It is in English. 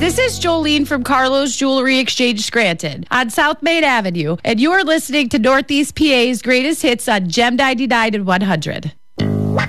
This is Jolene from Carlos Jewelry Exchange Scranton on South Main Avenue, and you're listening to Northeast PA's greatest hits on Gem 99 and 100.